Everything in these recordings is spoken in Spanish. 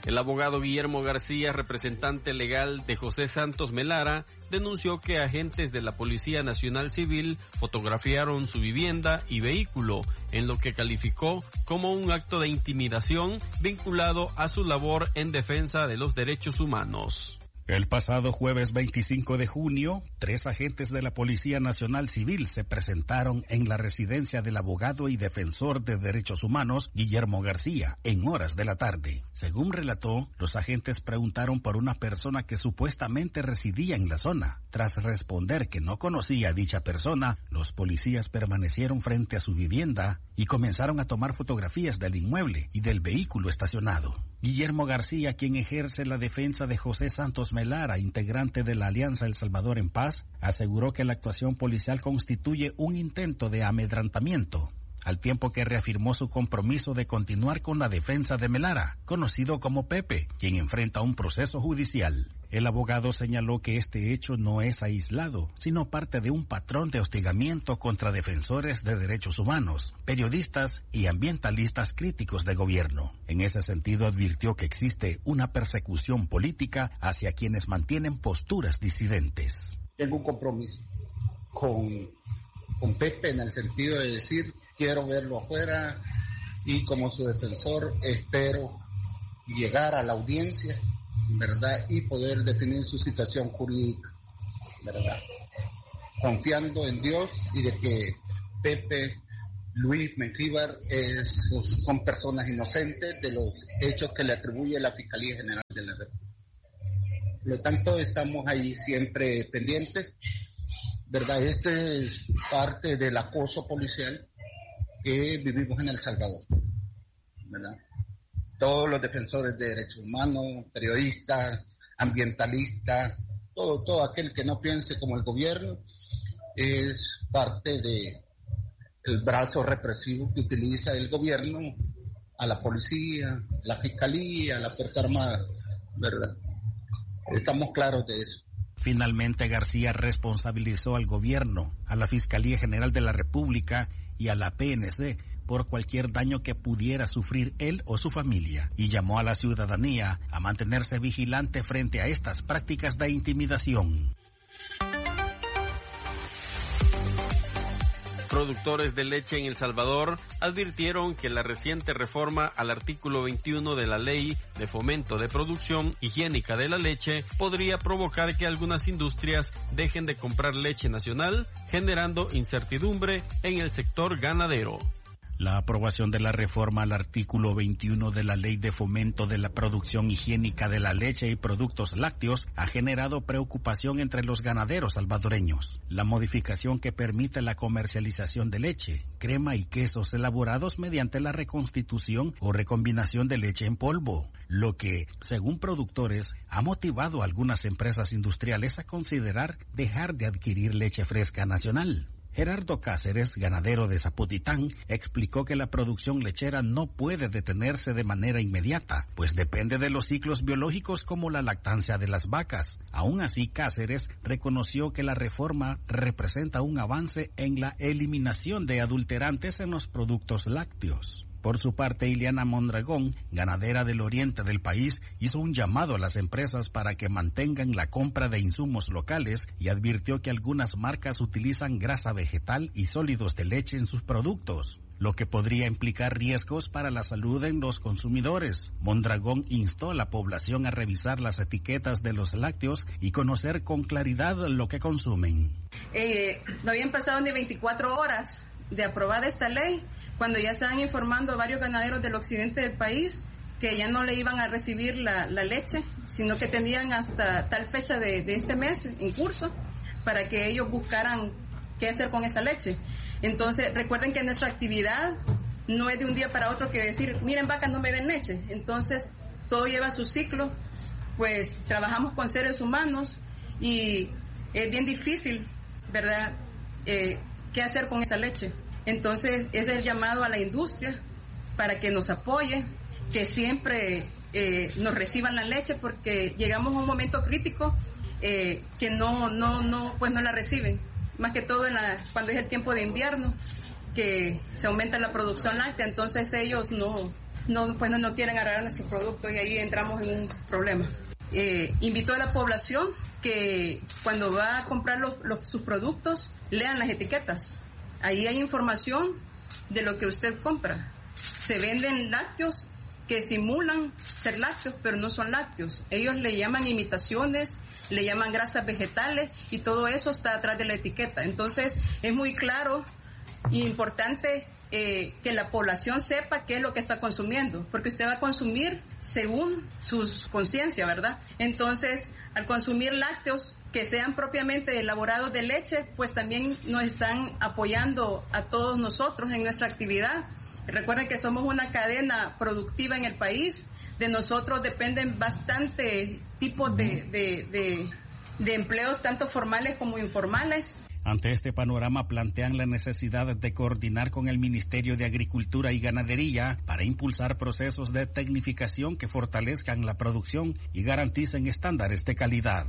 El abogado Guillermo García, representante legal de José Santos Melara, denunció que agentes de la Policía Nacional Civil fotografiaron su vivienda y vehículo, en lo que calificó como un acto de intimidación vinculado a su labor en defensa de los derechos humanos. El pasado jueves 25 de junio, 3 agentes de la Policía Nacional Civil se presentaron en la residencia del abogado y defensor de derechos humanos, Guillermo García, en horas de la tarde. Según relató, los agentes preguntaron por una persona que supuestamente residía en la zona. Tras responder que no conocía a dicha persona, los policías permanecieron frente a su vivienda y comenzaron a tomar fotografías del inmueble y del vehículo estacionado. Guillermo García, quien ejerce la defensa de José Santos Melara, integrante de la Alianza El Salvador en Paz, aseguró que la actuación policial constituye un intento de amedrantamiento, al tiempo que reafirmó su compromiso de continuar con la defensa de Melara, conocido como Pepe, quien enfrenta un proceso judicial. El abogado señaló que este hecho no es aislado, sino parte de un patrón de hostigamiento contra defensores de derechos humanos, periodistas y ambientalistas críticos de gobierno. En ese sentido, advirtió que existe una persecución política hacia quienes mantienen posturas disidentes. Tengo un compromiso con Pepe en el sentido de decir, quiero verlo afuera y como su defensor espero llegar a la audiencia, ¿verdad? Y poder definir su situación jurídica, ¿verdad? Confiando en Dios y de que Pepe, Luis Mengíbar son personas inocentes de los hechos que le atribuye la Fiscalía General de la República. Por lo tanto, estamos ahí siempre pendientes, ¿verdad? Este es parte del acoso policial que vivimos en El Salvador, ¿verdad? Todos los defensores de derechos humanos, periodistas, ambientalistas, todo aquel que no piense como el gobierno es parte de el brazo represivo que utiliza el gobierno a la policía, la fiscalía, la Fuerza Armada, ¿verdad? Estamos claros de eso. Finalmente, García responsabilizó al gobierno, a la Fiscalía General de la República y a la PNC por cualquier daño que pudiera sufrir él o su familia, y llamó a la ciudadanía a mantenerse vigilante frente a estas prácticas de intimidación. Productores de leche en El Salvador advirtieron que la reciente reforma al artículo 21 de la Ley de Fomento de Producción Higiénica de la Leche podría provocar que algunas industrias dejen de comprar leche nacional, generando incertidumbre en el sector ganadero. La aprobación de la reforma al artículo 21 de la Ley de Fomento de la Producción Higiénica de la Leche y Productos Lácteos ha generado preocupación entre los ganaderos salvadoreños. La modificación que permite la comercialización de leche, crema y quesos elaborados mediante la reconstitución o recombinación de leche en polvo, lo que, según productores, ha motivado a algunas empresas industriales a considerar dejar de adquirir leche fresca nacional. Gerardo Cáceres, ganadero de Zapotitán, explicó que la producción lechera no puede detenerse de manera inmediata, pues depende de los ciclos biológicos como la lactancia de las vacas. Aún así, Cáceres reconoció que la reforma representa un avance en la eliminación de adulterantes en los productos lácteos. Por su parte, Ileana Mondragón, ganadera del oriente del país, hizo un llamado a las empresas para que mantengan la compra de insumos locales y advirtió que algunas marcas utilizan grasa vegetal y sólidos de leche en sus productos, lo que podría implicar riesgos para la salud en los consumidores. Mondragón instó a la población a revisar las etiquetas de los lácteos y conocer con claridad lo que consumen. No habían pasado ni 24 horas de aprobada esta ley, cuando ya estaban informando a varios ganaderos del occidente del país que ya no le iban a recibir la leche, sino que tenían hasta tal fecha de este mes en curso para que ellos buscaran qué hacer con esa leche. Entonces, recuerden que nuestra actividad no es de un día para otro que decir, miren vacas, no me den leche. Entonces, todo lleva su ciclo, pues trabajamos con seres humanos y es bien difícil, ¿verdad?, qué hacer con esa leche. Entonces, ese es el llamado a la industria para que nos apoye, que siempre nos reciban la leche, porque llegamos a un momento crítico que no la reciben. Más que todo cuando es el tiempo de invierno, que se aumenta la producción láctea, entonces ellos no quieren agarrar nuestro producto y ahí entramos en un problema. Invito a la población que cuando va a comprar sus productos, lean las etiquetas. Ahí hay información de lo que usted compra. Se venden lácteos que simulan ser lácteos, pero no son lácteos. Ellos le llaman imitaciones, le llaman grasas vegetales y todo eso está atrás de la etiqueta. Entonces, es muy claro e importante que la población sepa qué es lo que está consumiendo, porque usted va a consumir según su conciencia, ¿verdad? Entonces, al consumir lácteos que sean propiamente elaborados de leche, pues también nos están apoyando a todos nosotros en nuestra actividad. Recuerden que somos una cadena productiva en el país. De nosotros dependen bastante tipos de empleos, tanto formales como informales. Ante este panorama plantean la necesidad de coordinar con el Ministerio de Agricultura y Ganadería para impulsar procesos de tecnificación que fortalezcan la producción y garanticen estándares de calidad.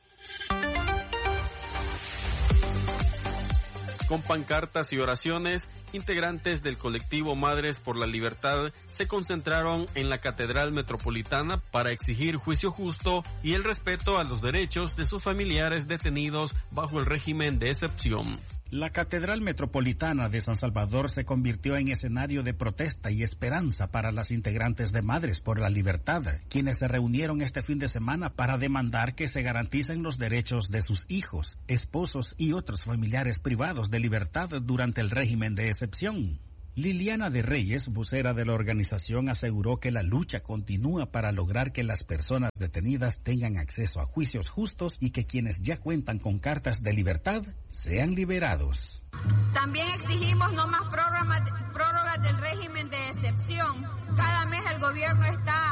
Con pancartas y oraciones, integrantes del colectivo Madres por la Libertad se concentraron en la Catedral Metropolitana para exigir juicio justo y el respeto a los derechos de sus familiares detenidos bajo el régimen de excepción. La Catedral Metropolitana de San Salvador se convirtió en escenario de protesta y esperanza para las integrantes de Madres por la Libertad, quienes se reunieron este fin de semana para demandar que se garanticen los derechos de sus hijos, esposos y otros familiares privados de libertad durante el régimen de excepción. Liliana de Reyes, vocera de la organización, aseguró que la lucha continúa para lograr que las personas detenidas tengan acceso a juicios justos y que quienes ya cuentan con cartas de libertad sean liberados. También exigimos no más prórrogas del régimen de excepción. Cada mes el gobierno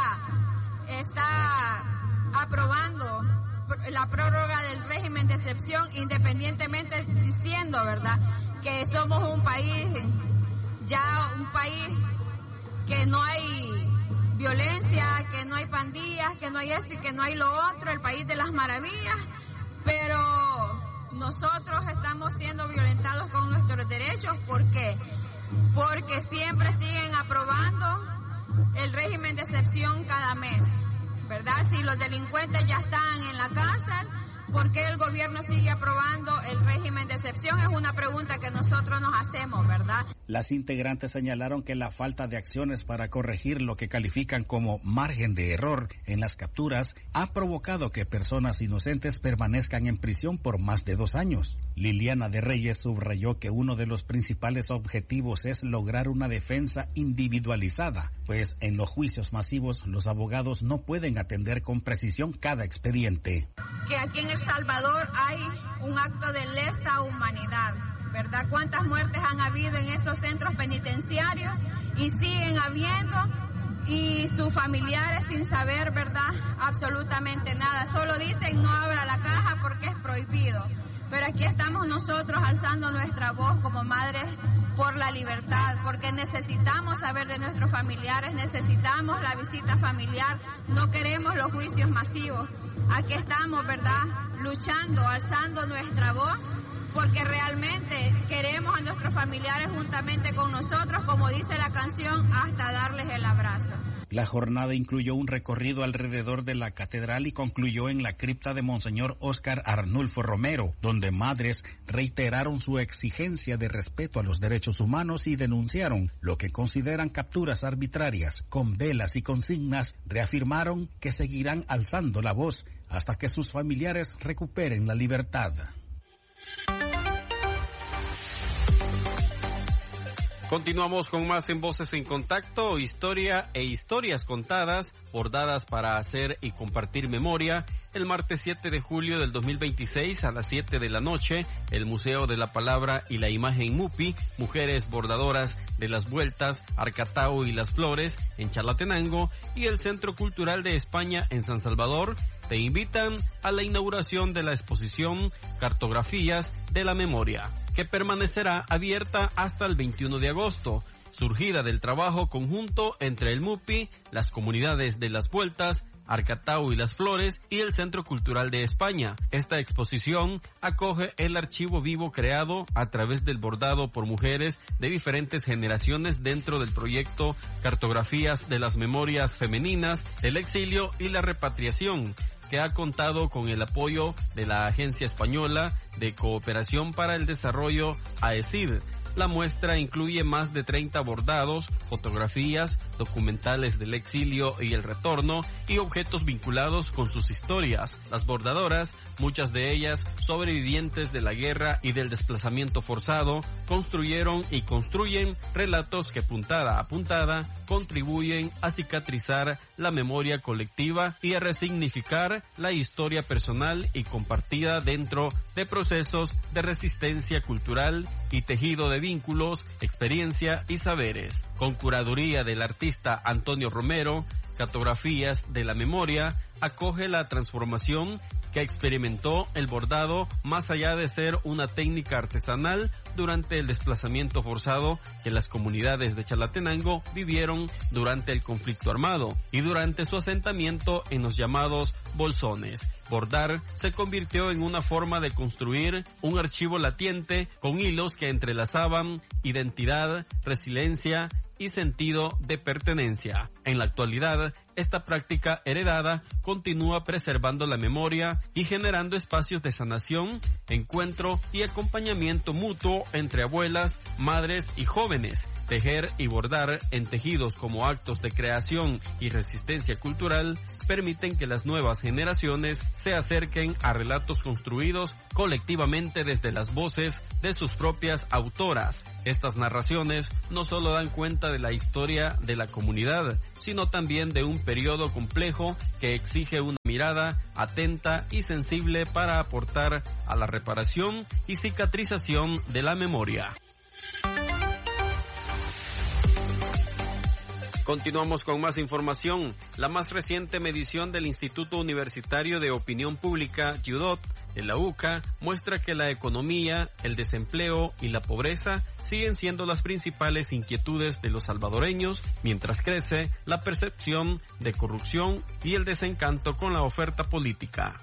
está aprobando la prórroga del régimen de excepción, independientemente diciendo, ¿verdad?, que somos un país que no hay violencia, que no hay pandillas, que no hay esto y que no hay lo otro, el país de las maravillas, pero nosotros estamos siendo violentados con nuestros derechos. ¿Por qué? Porque siempre siguen aprobando el régimen de excepción cada mes, ¿verdad? Si los delincuentes ya están en la cárcel, ¿por qué el gobierno sigue aprobando el régimen de excepción? Es una pregunta que nosotros nos hacemos, ¿verdad? Las integrantes señalaron que la falta de acciones para corregir lo que califican como margen de error en las capturas ha provocado que personas inocentes permanezcan en prisión por más de 2 años. Liliana de Reyes subrayó que uno de los principales objetivos es lograr una defensa individualizada, pues en los juicios masivos los abogados no pueden atender con precisión cada expediente. Que aquí en El Salvador hay un acto de lesa humanidad, ¿verdad? ¿Cuántas muertes han habido en esos centros penitenciarios? Y siguen habiendo, y sus familiares sin saber, ¿verdad?, absolutamente nada. Solo dicen no abra la caja porque es prohibido. Pero aquí estamos nosotros alzando nuestra voz como Madres por la Libertad, porque necesitamos saber de nuestros familiares, necesitamos la visita familiar, no queremos los juicios masivos. Aquí estamos, ¿verdad?, luchando, alzando nuestra voz, porque realmente queremos a nuestros familiares juntamente con nosotros, como dice la canción, hasta darles el abrazo. La jornada incluyó un recorrido alrededor de la catedral y concluyó en la cripta de Monseñor Óscar Arnulfo Romero, donde madres reiteraron su exigencia de respeto a los derechos humanos y denunciaron lo que consideran capturas arbitrarias. Con velas y consignas reafirmaron que seguirán alzando la voz hasta que sus familiares recuperen la libertad. Continuamos con más en Voces en Contacto, historia e historias contadas, bordadas para hacer y compartir memoria. El martes 7 de julio del 2026 a las 7 de la noche, el Museo de la Palabra y la Imagen MUPI, Mujeres Bordadoras de las Vueltas, Arcatao y las Flores, en Chalatenango, y el Centro Cultural de España en San Salvador, te invitan a la inauguración de la exposición Cartografías de la Memoria, que permanecerá abierta hasta el 21 de agosto, surgida del trabajo conjunto entre el MUPI, las comunidades de las Vueltas, Arcatao y las Flores y el Centro Cultural de España. Esta exposición acoge el archivo vivo creado a través del bordado por mujeres de diferentes generaciones dentro del proyecto Cartografías de las Memorias Femeninas, el Exilio y la Repatriación, que ha contado con el apoyo de la Agencia Española de Cooperación para el Desarrollo, AECID. La muestra incluye más de 30 bordados, fotografías, documentales del exilio y el retorno y objetos vinculados con sus historias. Las bordadoras, muchas de ellas sobrevivientes de la guerra y del desplazamiento forzado, construyeron y construyen relatos que puntada a puntada contribuyen a cicatrizar la memoria colectiva y a resignificar la historia personal y compartida dentro de procesos de resistencia cultural y tejido de vínculos, experiencia y saberes. Con curaduría del artista Antonio Romero, Cartografías de la Memoria acoge la transformación que experimentó el bordado más allá de ser una técnica artesanal durante el desplazamiento forzado que las comunidades de Chalatenango vivieron durante el conflicto armado y durante su asentamiento en los llamados bolsones. Bordar se convirtió en una forma de construir un archivo latiente con hilos que entrelazaban identidad, resiliencia y sentido de pertenencia. En la actualidad, esta práctica heredada continúa preservando la memoria y generando espacios de sanación, encuentro y acompañamiento mutuo entre abuelas, madres y jóvenes. Tejer y bordar en tejidos como actos de creación y resistencia cultural permiten que las nuevas generaciones se acerquen a relatos construidos colectivamente desde las voces de sus propias autoras. Estas narraciones no solo dan cuenta de la historia de la comunidad, sino también de un periodo complejo que exige una mirada atenta y sensible para aportar a la reparación y cicatrización de la memoria. Continuamos con más información. La más reciente medición del Instituto Universitario de Opinión Pública, IUDOP, de la UCA, muestra que la economía, el desempleo y la pobreza siguen siendo las principales inquietudes de los salvadoreños, mientras crece la percepción de corrupción y el desencanto con la oferta política.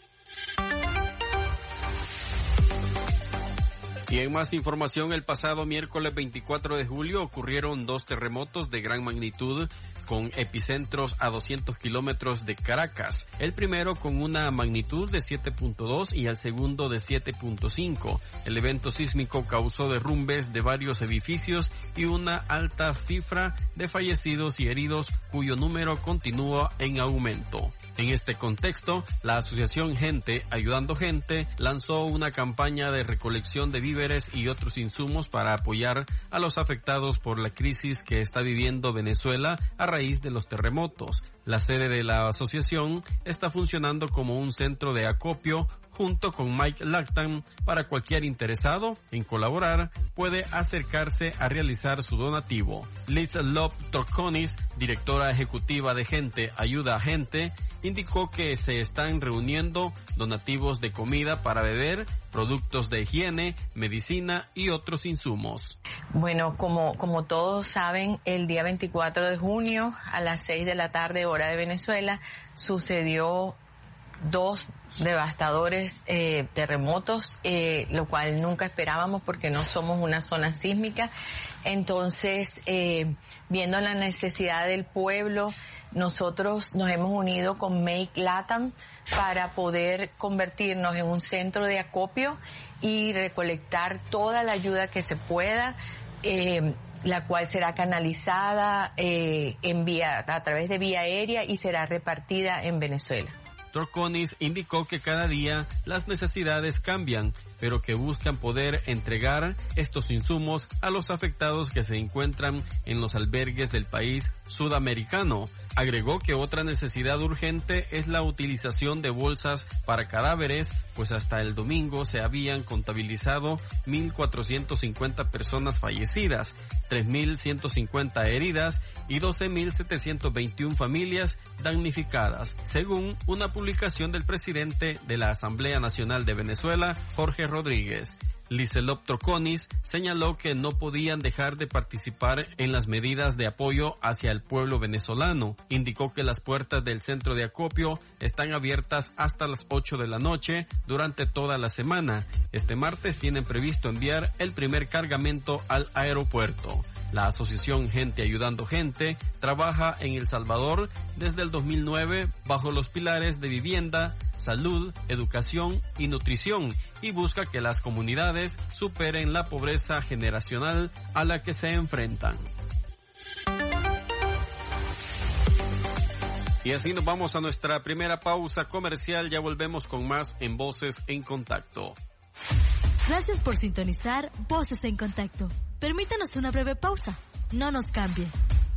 Y en más información, el pasado miércoles 24 de julio ocurrieron 2 terremotos de gran magnitud con epicentros a 200 kilómetros de Caracas. El primero con una magnitud de 7.2 y el segundo de 7.5. El evento sísmico causó derrumbes de varios edificios y una alta cifra de fallecidos y heridos, cuyo número continúa en aumento. En este contexto, la asociación Gente Ayudando Gente lanzó una campaña de recolección de víveres y otros insumos para apoyar a los afectados por la crisis que está viviendo Venezuela a raíz de los terremotos. La sede de la asociación está funcionando como un centro de acopio junto con Mike Lactan. Para cualquier interesado en colaborar, puede acercarse a realizar su donativo. Liz Love Torconis, directora ejecutiva de Gente Ayuda a Gente, indicó que se están reuniendo donativos de comida para beber, productos de higiene, medicina y otros insumos. Bueno, como todos saben, el día 24 de junio a las 6 de la tarde, hora de Venezuela, sucedió 2 devastadores terremotos, lo cual nunca esperábamos porque no somos una zona sísmica. Entonces, viendo la necesidad del pueblo, nosotros nos hemos unido con Make Latam para poder convertirnos en un centro de acopio y recolectar toda la ayuda que se pueda, la cual será canalizada a través de vía aérea y será repartida en Venezuela. Torconis indicó que cada día las necesidades cambian, pero que buscan poder entregar estos insumos a los afectados que se encuentran en los albergues del país sudamericano. Agregó que otra necesidad urgente es la utilización de bolsas para cadáveres, pues hasta el domingo se habían contabilizado 1.450 personas fallecidas, 3.150 heridas y 12.721 familias damnificadas, según una publicación del presidente de la Asamblea Nacional de Venezuela, Jorge Rodríguez. Liselop Troconis señaló que no podían dejar de participar en las medidas de apoyo hacia el pueblo venezolano. Indicó que las puertas del centro de acopio están abiertas hasta las 8 de la noche durante toda la semana. Este martes tienen previsto enviar el primer cargamento al aeropuerto. La asociación Gente Ayudando Gente trabaja en El Salvador desde el 2009 bajo los pilares de vivienda, salud, educación y nutrición y busca que las comunidades superen la pobreza generacional a la que se enfrentan. Y así nos vamos a nuestra primera pausa comercial. Ya volvemos con más en Voces en Contacto. Gracias por sintonizar Voces en Contacto. Permítanos una breve pausa. No nos cambie.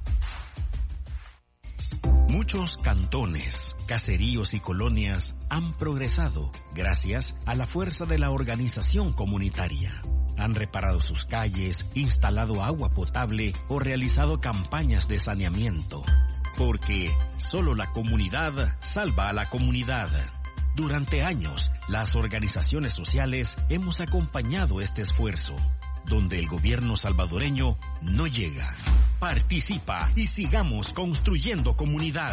Muchos cantones, caseríos y colonias han progresado gracias a la fuerza de la organización comunitaria. Han reparado sus calles, instalado agua potable o realizado campañas de saneamiento. Porque solo la comunidad salva a la comunidad. Durante años, las organizaciones sociales hemos acompañado este esfuerzo, donde el gobierno salvadoreño no llega. Participa y sigamos construyendo comunidad.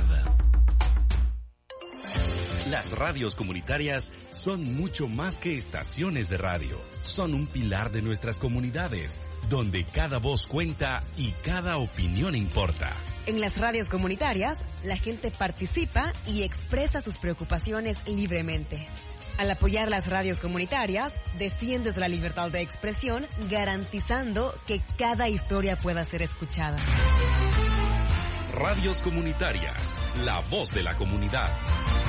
Las radios comunitarias son mucho más que estaciones de radio. Son un pilar de nuestras comunidades, donde cada voz cuenta y cada opinión importa. En las radios comunitarias, la gente participa y expresa sus preocupaciones libremente. Al apoyar las radios comunitarias, defiendes la libertad de expresión, garantizando que cada historia pueda ser escuchada. Radios comunitarias, la voz de la comunidad.